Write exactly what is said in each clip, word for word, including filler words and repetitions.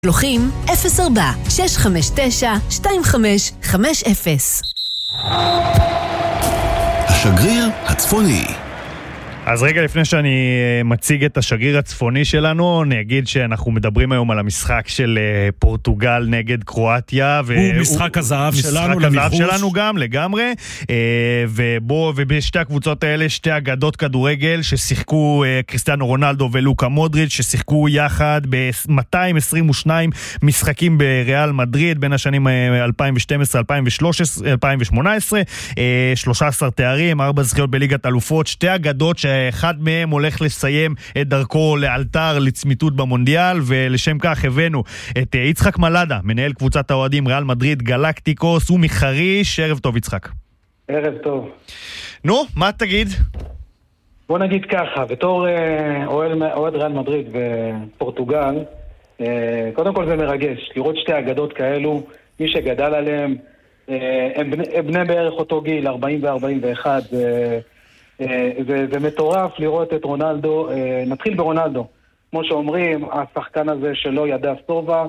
לוחים אפס ארבע שש חמש תשע שתיים חמש חמש אפס. השגריר הצפוני. אז רגע לפני שאני מציג את השגריר הצפוני שלנו, אני אגיד שאנחנו מדברים היום על המשחק של פורטוגל נגד קרואטיה. הוא משחק הזהב שלנו, משחק הזהב שלנו גם, לגמרי. ובו, ובשתי הקבוצות האלה, שתי אגדות כדורגל ששיחקו קריסטיאנו רונלדו ולוקה מודריץ', ששיחקו יחד ב-מאתיים עשרים ושניים משחקים בריאל מדריד, בין השנים אלפיים ושתים עשרה אלפיים ושמונה עשרה, שלושה עשר תארים, ארבע זכיות בליגת אלופות, שתי אגדות ש אחד מהם הולך לסיים את דרכו לאלתר לצמיתות במונדיאל, ולשם כך הבאנו את יצחק מלאדה, מנהל קבוצת האוהדים ריאל מדריד גלקטיקוס, הוא מחריש. ערב טוב יצחק. ערב טוב. נו, מה תגיד? בוא נגיד ככה, בתור אה, אוהד, אוהד ריאל מדריד ופורטוגל, אה, קודם כל זה מרגש, לראות שתי אגדות כאלו, מי שגדל עליהם, אה, הם בני, בני בערך אותו גיל, ארבעים ו-ארבעים ואחת, אה, זה, זה מטורף לראות את רונלדו. נתחיל ברונלדו, כמו שאומרים, השחקן הזה שלא ידע סובה,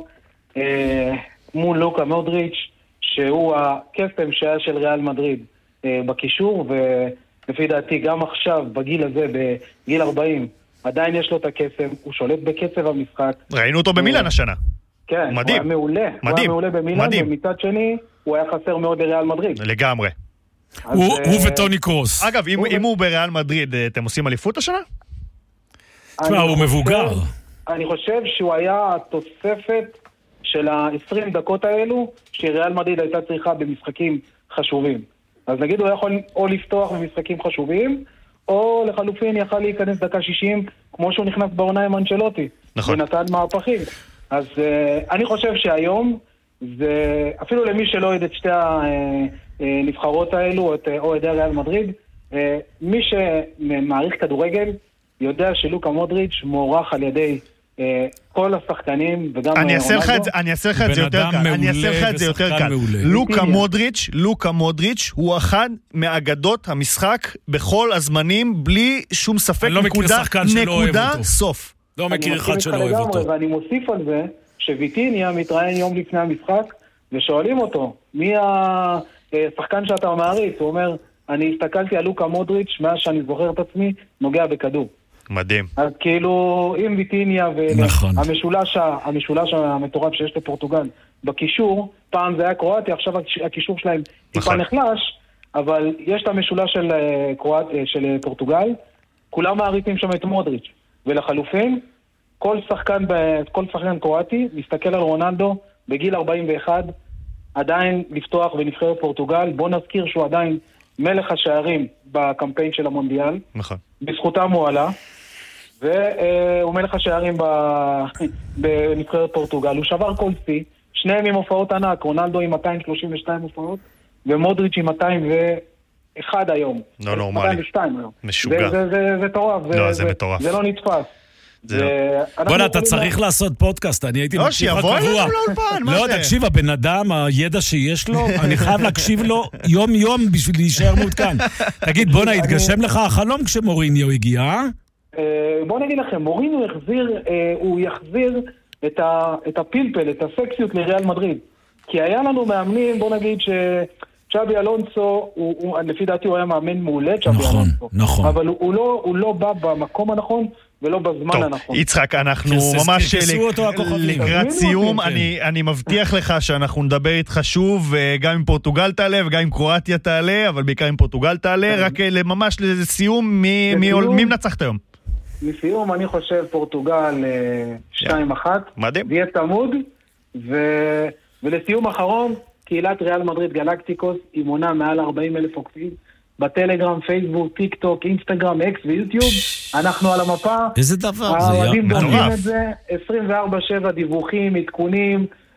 מול לוקה מודריץ', שהוא הקסם שהיה של ריאל מדריד בקישור, ולפי דעתי גם עכשיו בגיל הזה, בגיל ארבעים, עדיין יש לו את הקסם, הוא שולט בקצב המשחק. ראינו אותו במילאן השנה. כן, מדהים. הוא היה מעולה, מדהים. הוא היה מעולה במילאן, מדהים. ומצד שני הוא היה חסר מאוד לריאל מדריד. לגמרי. הוא וטוני קרוס. אגב, אם הוא בריאל מדריד, אתם עושים אליפות השנה? תשמע, הוא מבוגר. אני חושב שהוא היה התוספת של ה-עשרים דקות האלו שריאל מדריד הייתה צריכה במשחקים חשובים. אז נגיד הוא יכול או לפתוח במשחקים חשובים, או לחלופין יכל להיכנס דקה שישים, כמו שהוא נכנס בעונה עם אנצ'לוטי. נכון. ונתן מהפכים. אז אני חושב שהיום, זה אפילו למי שלא יודע את שתי ה... נבחרות האלו, את אוהדי ריאל מדריד, מי שמעריך כדורגל יודע שלוקה מודריץ' מוערך על ידי כל השחקנים וגם אני אעשה לך את זה, אני אעשה לך את זה יותר קל. אני אעשה לך את זה יותר קל. לוקה מודריץ', לוקה מודריץ' הוא אחד מאגדות המשחק בכל הזמנים, בלי שום ספק. אני לא מכיר שחקן שלא אוהב אותו. סוף. לא מכיר אחד שלא אוהב אותו. ואני מוסיף על זה שוויטיניה מתראיין יום לפני המשחק ושואלים אותו, מי ה... שחקן שאתה מעריץ, הוא אומר, אני הסתכלתי על לוקה מודריץ' מאז שאני זוכר את עצמי, נוגע בכדור. מדהים. אז כאילו, עם ויטיניה והמשולש המשולש המטורף שיש לפורטוגל בקישור, פעם זה היה קרואטיה, עכשיו הקישור שלהם טיפה נחלש, אבל יש את המשולש של, קרואט, של פורטוגל, כולם מעריצים שם את מודריץ'. ולחלופין, כל שחקן, כל שחקן קרואטי מסתכל על רונלדו בגיל ארבעים ואחת, עדיין לפתוח ונבחרת פורטוגל. בוא נזכיר שהוא עדיין מלך השערים בקמפיין של המונדיאל. נכון. בזכותם הוא עלה, והוא מלך השערים בנבחרת פורטוגל. הוא שבר כל שיא, שניהם עם הופעות ענק, רונלדו עם מאתיים שלושים ושתיים הופעות, ומודריץ' עם מאתיים ואחת היום. לא נורמלי. מאתיים ושתיים היום. משוגע. זה מטורף. לא, זה מטורף. זה לא נתפס. בוא'נה, אתה צריך לעשות פודקאסט, אני הייתי מקשיב רק קבוע. לא, תקשיב, הבן אדם, הידע שיש לו, אני חייב להקשיב לו יום יום בשביל להישאר מעודכן. תגיד, בוא'נה, התגשם לך החלום כשמוריניו הגיע? בוא נגיד לכם, מוריניו יחזיר, הוא יחזיר את הפלפל, את הסקסיות לריאל מדריד. כי היה לנו מאמנים, בוא נגיד שצ'אבי אלונסו, לפי דעתי הוא היה מאמן מעולה, צ'אבי אלונסו. נכון. אבל הוא לא בא במקום הנכון, ולא בזמן טוב, הנכון. יצחק, אנחנו ממש לקראת סיום. אני, אני מבטיח לך שאנחנו נדבר איתך שוב, גם עם פורטוגל תעלה וגם עם קרואטיה תעלה, אבל בעיקר עם פורטוגל תעלה, רק ממש לסיום, מי, מי, מי מנצחת היום? לסיום, אני חושב פורטוגל שתיים אחת. מדהים. זה יהיה תמוד, ו... ולסיום אחרון, קהילת ריאל מדריד גלקטיקוס, היא מונה מעל ארבעים אלף עוקבים, בטלגרם, פייסבוק, טיק טוק, אינסטגרם, אקס ויוטיוב, אנחנו על המפה. איזה דבר, זה האוהדים בונים את זה, עשרים וארבע שבע דיווחים, עדכונים,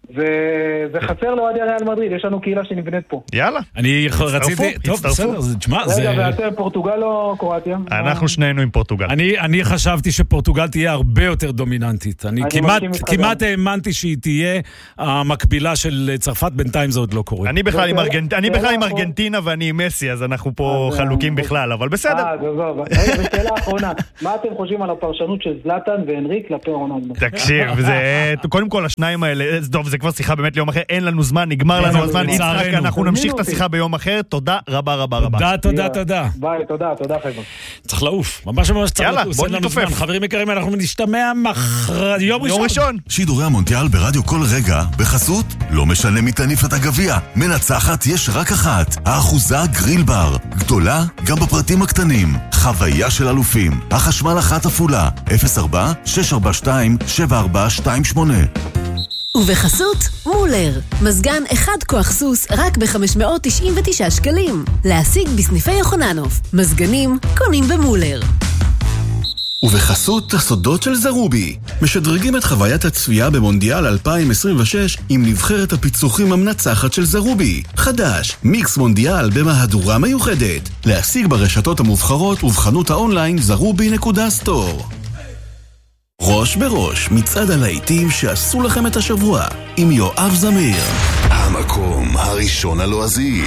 וחסר לאוהדי ריאל מדריד, יש לנו קהילה שנבנית פה. יאללה. אני רציתי, טוב, בסדר, תשמע, זה... רגע, ואתם פורטוגל או קרואטיה? אנחנו שנינו עם פורטוגל. אני חשבתי שפורטוגל תהיה הרבה יותר דומיננטית. אני כמעט האמנתי שהיא תהיה המקבילה של צרפת, בינתיים זה עוד לא קורה. אני בכלל עם ארגנטינה ואני עם מסי, אז אנחנו פה חלוקים בכלל, אבל בסדר. אה, זו, ושאלה האחרונה, מה אתם חושבים על הפרשנות של זלאטן ואנריק כלפי רונלדו? תקשיב, קודם כל השניים האלה, טוב, זה כבר שיחה באמת ליום אחר, אין לנו זמן, נגמר לנו הזמן, יצחק, אנחנו נמשיך את השיחה ביום אחר, תודה רבה רבה רבה. תודה, תודה, תודה. ביי, תודה, תודה חבר'ה. צריך לעוף, ממש ממש צריך יאללה, לעוף, בוא נתופף. חברים יקרים, אנחנו נשתמע מחר, יום ראשון. יום ראשון. שידורי המונדיאל ברדיו כל רגע, בחסות, לא משנה מי תניף את הגביע, מנצחת יש רק אחת, האחוזה גריל בר, גדולה גם בפרטים הקטנים, חוויה של אלופים, החשמל אחת אפולה, אפס ארבע שש ארבע שתיים שבע ארבע שתיים שמונה. ובחסות מולר, מזגן אחד כוח סוס רק ב-חמש מאות תשעים ותשעה שקלים. להשיג בסניפי יוחננוף, מזגנים קונים במולר. ובחסות הסודות של זרובי, משדרגים את חוויית הצפייה במונדיאל אלפיים עשרים ושש עם נבחרת הפיצוחים המנצחת של זרובי. חדש, מיקס מונדיאל במהדורה מיוחדת. להשיג ברשתות המובחרות ובחנות האונליין זרובי נקודה סטור. ראש בראש, מצעד הלהיטים שעשו לכם את השבוע, עם יואב זמיר. המקום הראשון הלועזי.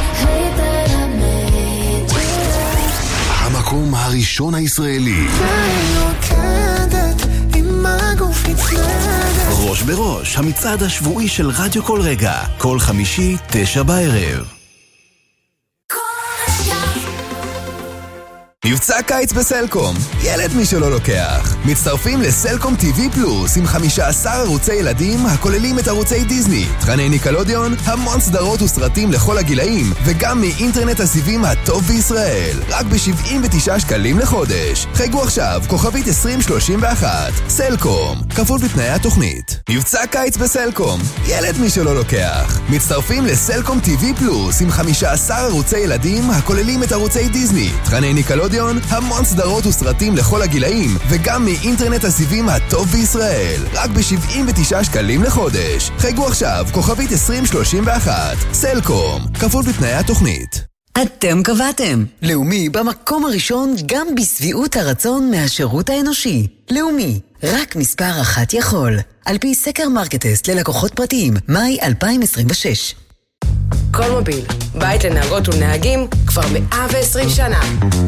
המקום הראשון הישראלי. ראש בראש, המצעד השבועי של רדיו כל רגע, כל חמישי, תשע בערב. מבצע קיץ בסלקום, ילד מי שלא לוקח. מצטרפים לסלקום טיווי פלוס עם חמישה עשר ערוצי ילדים הכוללים את ערוצי דיזני, תכני ניקלודיון, המון סדרות וסרטים לכל הגילאים, וגם מאינטרנט הסיבים הטוב בישראל. רק ב-שבעים ותשעה שקלים לחודש. חייגו עכשיו, כוכבית עשרים שלושים ואחת. סלקום, כפוף לתנאי התוכנית. מבצע קיץ בסלקום, ילד מי שלא לוקח. מצטרפים לסלקום טיווי פלוס עם חמישה עשר ערוצי ילדים הכוללים את ערוצי דיזני, תכני ניקלודיון, המון סדרות וסרטים לכל הגילאים, וגם מאינטרנט הסיבים הטוב בישראל. רק ב-שבעים ותשעה שקלים לחודש. חייגו עכשיו, כוכבית עשרים שלושים ואחת. סלקום, כפוף לתנאי התוכנית. אתם קבעתם. לאומי במקום הראשון גם בסביעות הרצון מהשירות האנושי. לאומי, רק מספר אחת יכול. על פי סקר מרקטסט ללקוחות פרטיים, מאי אלפיים עשרים ושש. כל מוביל, בית לנהגות ולנהגים כבר מאה ועשרים שנה.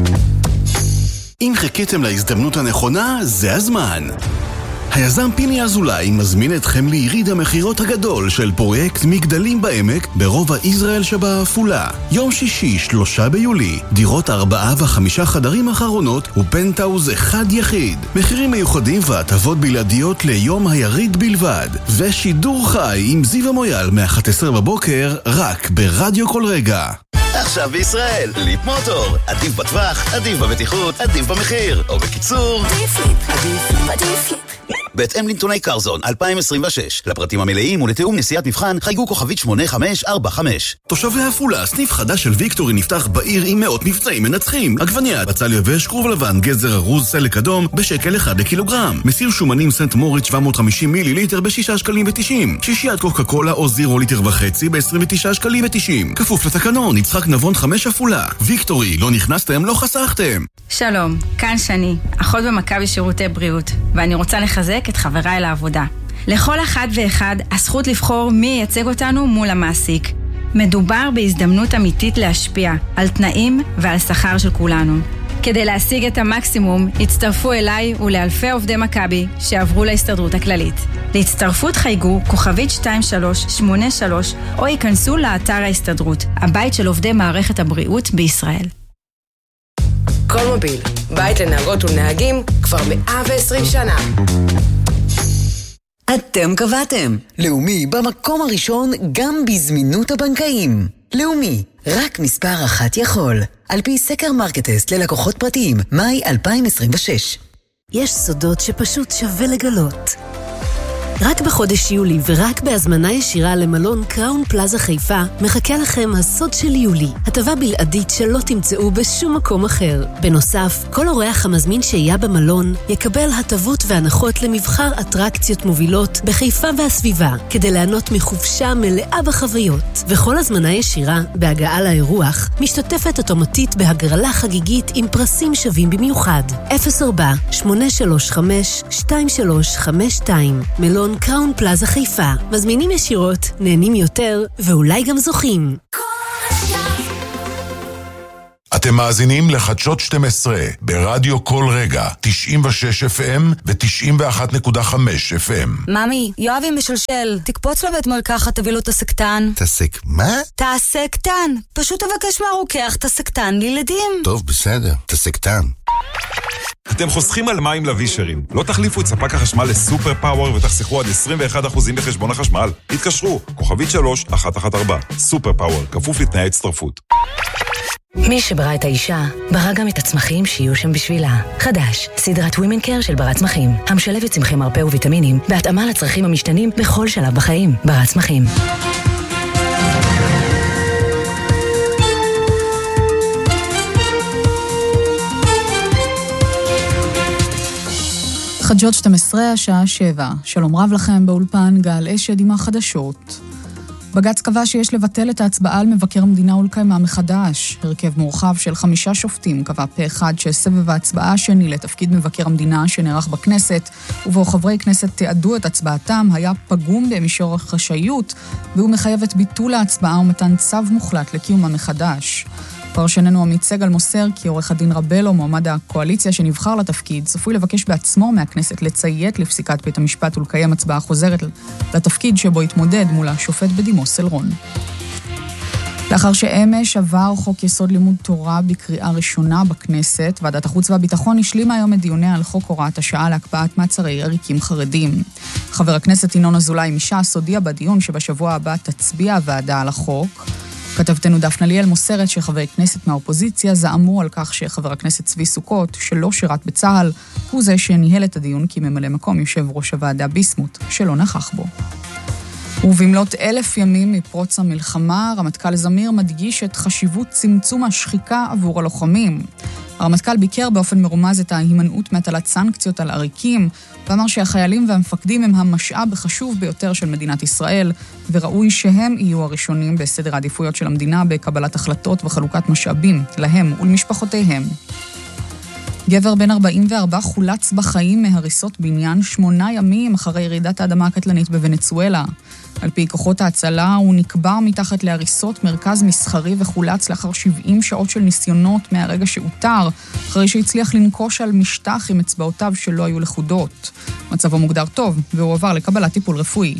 אם חיכיתם להזדמנות הנכונה, זה הזמן. היזם פיני אזולאי מזמין אתכם ליריד המחירות הגדול של פרויקט מגדלים בעמק ברובע ישראל שבעפולה. יום שישי, שלושה ביולי, דירות ארבעה וחמישה חדרים אחרונות ופנטאוז אחד יחיד. מחירים מיוחדים והטבות בלעדיות ליום היריד בלבד. ושידור חי עם זיו המויאל מ-אחת עשרה בבוקר רק ברדיו כל רגע. עכשיו בישראל, ליפ מוטור. עדיף בטווח, עדיף בבטיחות, עדיף במחיר. או בקיצור, עדיף ליפ, עדיף ליפ, עדיף ליפ. בהתאם לנתוני קרזון אלפיים עשרים ושש. לפרטים המלאים ולתיאום נסיעת מבחן חייגו כוכבית שמונה חמש ארבע חמש. תושבי עפולה, סניף חדש של ויקטורי נפתח בעיר עם מאות מבצעים מנצחים. עגבנייה, בצל יבש, כרוב לבן, גזר ארוז, סלק אדום בשקל אחד לקילוגרם. מסיר שומנים סנט מוריץ שבע מאות וחמישים מיליליטר בשישה שקלים ותשעים. שישיית קוקה קולה או זירו ליטר וחצי ב-עשרים ותשעה שקלים ותשעים. כפוף לתקנון, יצחק נבון חמש עפולה. ויקטורי, לא נכנסתם, לא חסכתם. שלום, כאן שני, אחות במכבי שירותי בריאות, ואני רוצה לחזק את חבריי לעבודה. לכל אחד ואחד הזכות לבחור מי ייצג אותנו מול המעסיק. מדובר בהזדמנות אמיתית להשפיע על תנאים ועל שכר של כולנו. כדי להשיג את המקסימום, הצטרפו אליי ולאלפי עובדי מכבי שעברו להסתדרות הכללית. להצטרפות חייגו כוכבית שתיים שלוש שמונה שלוש או ייכנסו לאתר ההסתדרות, הבית של עובדי מערכת הבריאות בישראל. כל מוביל, בית לנהגות ולנהגים כבר מאה ועשרים שנה. אתם קבעתם. לאומי במקום הראשון גם בזמינות הבנקאים. לאומי, רק מספר אחת יכול. על פי סקר מרקטסט ללקוחות פרטיים, מאי אלפיים עשרים ושש. יש סודות שפשוט שווה לגלות. רק בחודש יולי ורק בהזמנה ישירה למלון קראון פלאזה חיפה מחכה לכם הסוד של יולי, הטבה בלעדית שלא תמצאו בשום מקום אחר. בנוסף, כל אורח המזמין שהייה במלון יקבל הטבות והנחות למבחר אטרקציות מובילות בחיפה והסביבה, כדי ליהנות מחופשה מלאה בחוויות. וכל הזמנה ישירה בהגעה לאירוח משתתפת אוטומטית בהגרלה חגיגית עם פרסים שווים במיוחד. אפס ארבע שמונה שלוש חמש שתיים שלוש חמש שתיים מלון קראון פלאזה חיפה. מזמינים ישירות, נהנים יותר ואולי גם זוכים. אתם מאזינים לחדשות שתים עשרה ברדיו כל רגע, תשעים ושש אף אם ו-תשעים ואחת נקודה חמש אף אם. ממי, יואבי משלשל, תקפוץ לבית מרקחת, תביא לו תסקטן. תסק מה? תסקטן. פשוט תבקש מהרוקח תסקטן לילדים. טוב, בסדר, תסקטן. אתם חוסכים על מים לווישרים. לא תחליפו את ספק החשמל לסופר פאוור ותחסכו עד עשרים ואחד אחוז בחשבון החשמל. התקשרו, כוכבית שלוש אחת אחת ארבע. סופר פאוור, כפוף לתנאי הצטרפות. מי שברא את האישה, ברא גם את הצמחים שיהיו שם בשבילה. חדש, סדרת Women Care של ברת צמחים, המשלבת צמחי מרפא וויטמינים, בהתאמה לצרכים המשתנים בכל שלב בחיים. ברת צמחים. חדשות שתים עשרה, השעה שבע. שלום רב לכם באולפן, גל אשד עם החדשות. בג"ץ קבע שיש לבטל את ההצבעה על מבקר המדינה ולקיימה מחדש. הרכב מורחב של חמישה שופטים קבע פה אחד שסבב ההצבעה השני לתפקיד מבקר המדינה שנערך בכנסת, ובו חברי כנסת תיעדו את הצבעתם, היה פגום במישור החשאיות, והוא מחייב את ביטול ההצבעה ומתן צו מוחלט לקיומה מחדש. פרשננו עמית סגל מוסר כי עורך הדין רבלו, מועמד הקואליציה שנבחר לתפקיד, צפוי לבקש בעצמו מהכנסת לציית לפסיקת בית המשפט ולקיים הצבעה חוזרת לתפקיד שבו התמודד מול השופט בדימוס אלרון. לאחר שאמש עבר חוק יסוד לימוד תורה בקריאה ראשונה בכנסת, ועדת החוץ והביטחון השלימה היום את דיוניה על חוק הוראת השעה להקפאת מעצרי עריקים חרדים. חבר הכנסת ינון אזולאי מש"ס הודיע בדיון שבשבוע הבא תצביע הוועדה על החוק. כתבתנו דפנה ליאל מוסרת שחברי כנסת מהאופוזיציה זעמו על כך שחבר הכנסת צבי סוכות, שלא שירת בצה"ל, הוא זה שניהל את הדיון כממלא מקום יושב ראש הוועדה ביסמוט, שלא נכח בו. ובמלאת אלף ימים מפרוץ המלחמה, רמטכ"ל זמיר מדגיש את חשיבות צמצום השחיקה עבור הלוחמים. הרמטכ"ל ביקר באופן מרומז את ההימנעות מהטלת סנקציות על עריקים, ואמר שהחיילים והמפקדים הם המשאב החשוב ביותר של מדינת ישראל, וראוי שהם יהיו הראשונים בסדר העדיפויות של המדינה בקבלת החלטות וחלוקת משאבים להם ולמשפחותיהם. גבר בן ארבעים וארבע חולץ בחיים מהריסות בניין שמונה ימים אחרי ירידת האדמה הקטלנית בוונצואלה. על פי כוחות ההצלה הוא נקבר מתחת להריסות מרכז מסחרי וחולץ לאחר שבעים שעות של ניסיונות מהרגע שאותר, אחרי שהצליח לנקוש על משטח עם אצבעותיו שלא היו לחודות. מצבו מוגדר טוב והוא עבר לקבלת טיפול רפואי.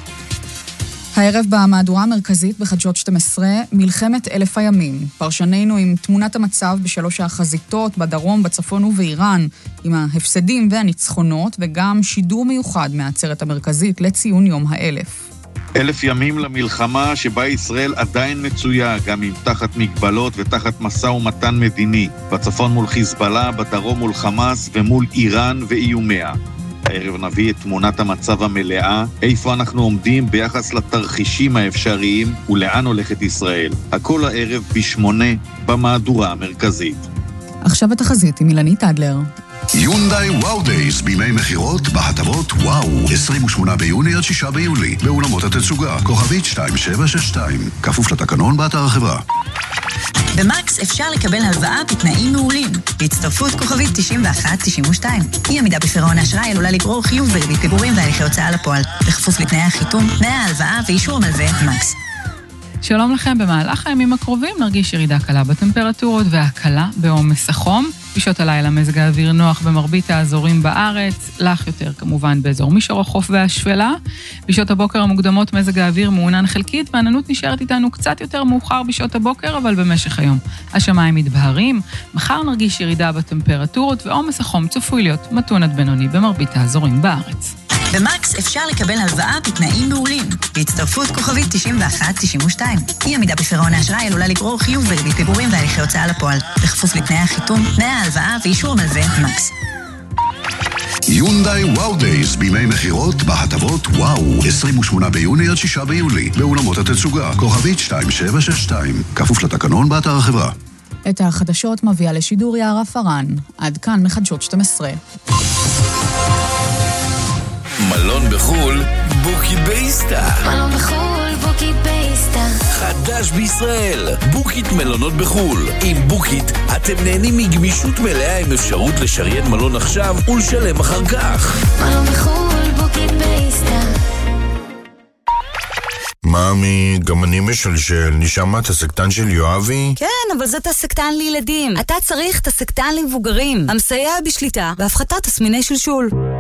הערב במהדורה המרכזית בחדשות שתים עשרה, מלחמת אלף הימים. פרשננו עם תמונת המצב בשלוש החזיתות, בדרום, בצפון ובאיראן, עם ההפסדים והניצחונות, וגם שידור מיוחד מהעצרת המרכזית לציון יום האלף. אלף ימים למלחמה שבה ישראל עדיין מצויה, גם עם תחת מגבלות ותחת מסע ומתן מדיני. בצפון מול חיזבאללה, בדרום מול חמאס ומול איראן ואיומיה. הערב נביא את תמונת המצב המלאה, איפה אנחנו עומדים ביחס לתרחישים האפשריים ולאן הולכת ישראל. הכל הערב בשמונה במהדורה המרכזית. עכשיו התחזית עם אילנית אדלר. יונדאי וואו דייז בימי מחירות בהטבות וואו, עשרים ושמונה ביוני עד שישה ביולי באולמות התצוגה, כוכבית שתיים שבע שש שתיים, כפוף לתקנון באתר החברה. במקס אפשר לקבל הלוואה בתנאים מעולים. בהצטרפות כוכבית תשעים ואחת תשעים ושתיים. אי עמידה בפירעון האשראי עלולה לגרור חיוב בריבית פיגורים והליכי הוצאה לפועל. בכפוף לתנאי החיתום, תנאי ההלוואה ואישור המלווה מקס. שלום לכם, במהלך הימים הקרובים נרגיש ירידה קלה בטמפרטורות והקלה בעומס החום. בשעות הלילה מזג האוויר נוח במרבית האזורים בארץ, לך יותר כמובן באזור מישור החוף והשפלה. בשעות הבוקר המוקדמות מזג האוויר מעונן חלקית, והעננות נשארת איתנו קצת יותר מאוחר בשעות הבוקר, אבל במשך היום השמיים מתבהרים. מחר נרגיש ירידה בטמפרטורות ועומס החום צפוי להיות מתון עד בינוני במרבית האזורים בארץ. במקס אפשר לקבל הלוואה בתנאים מעולים. בהצטרפות כוכבית תשעים ואחת תשעים ושתיים. אי עמידה בפירעון האשראי עלולה לגרור חיוב בריבית פיגורים והליכי הוצאה לפועל. בכפוף לתנאי החיתום, תנאי ההלוואה ואישור המלווה מקס. יונדאי וואו דייז בימי מחירות בהטבות וואו, עשרים ושמונה ביוני עד שישה ביולי באולמות התצוגה, כוכבית שתיים שבע שש שתיים, כפוף לתקנון באתר החברה. את החדשות מביאה לשידור יערה פרן. עד כאן מחדשות שתים עשרה. מלון בחול, בוקי בייסטה. מלון בחול, בוקי בייסטה. חדש בישראל, בוקית מלונות בחול. עם בוקית אתם נהנים מגמישות מלאה עם אפשרות לשריין מלון עכשיו ולשלם אחר כך. מלון בחול, בוקי בייסטה. מאמי, גם אני משלשל. נשמע את הסקטן של יואבי? כן, אבל זה תסקטן לילדים. אתה צריך תסקטן למבוגרים, המסייע בשליטה והפחתת תסמיני שלשול.